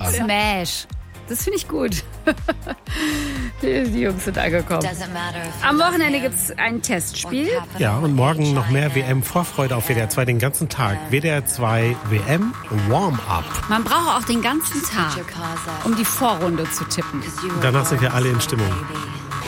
Smash. Das finde ich gut. Die Jungs sind angekommen. Am Wochenende gibt es ein Testspiel. Ja, und morgen noch mehr WM-Vorfreude auf WDR 2 den ganzen Tag. WDR 2 WM Warm-Up. Man braucht auch den ganzen Tag, um die Vorrunde zu tippen. Danach sind wir alle in Stimmung.